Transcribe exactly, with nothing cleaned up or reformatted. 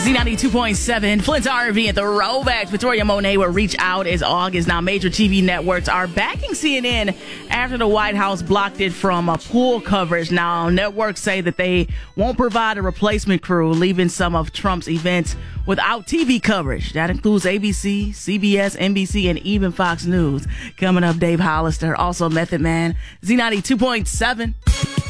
Z ninety-two point seven, Flint's R and B at the Throwbacks. Victoria Monet will reach out as August. Now, major T V networks are backing C N N after the White House blocked it from a pool coverage. Now, networks say that they won't provide a replacement crew, leaving some of Trump's events without T V coverage. That includes A B C, C B S, N B C, and even Fox News. Coming up, Dave Hollister, also Method Man, Z ninety-two point seven.